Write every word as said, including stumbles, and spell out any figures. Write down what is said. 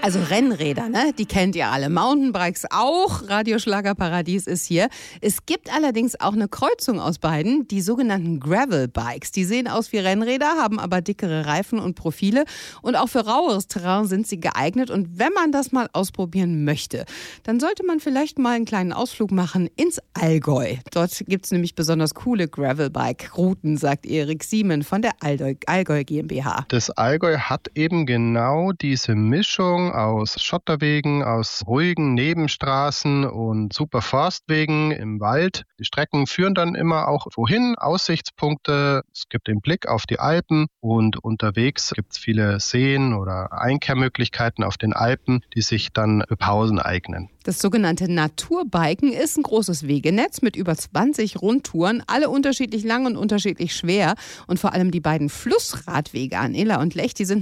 Also Rennräder, ne? Die kennt ihr alle. Mountainbikes auch. Radioschlagerparadies ist hier. Es gibt allerdings auch eine Kreuzung aus beiden, die sogenannten Gravelbikes. Die sehen aus wie Rennräder, haben aber dickere Reifen und Profile. Und auch für raueres Terrain sind sie geeignet. Und wenn man das mal ausprobieren möchte, dann sollte man vielleicht mal einen kleinen Ausflug machen ins Allgäu. Dort gibt es nämlich besonders coole Gravelbike-Routen, sagt Erik Siemen von der Allgäu GmbH. Das Allgäu hat eben genau diese Mischung aus Schotterwegen, aus ruhigen Nebenstraßen und super Forstwegen im Wald. Die Strecken führen dann immer auch wohin, Aussichtspunkte. Es gibt den Blick auf die Alpen und unterwegs gibt es viele Seen oder Einkehrmöglichkeiten auf den Alpen, die sich dann für Pausen eignen. Das sogenannte Naturbiken ist ein großes Wegenetz mit über zwanzig Rundtouren, alle unterschiedlich lang und unterschiedlich schwer. Und vor allem die beiden Flussradwege an Iller und Lech, die sind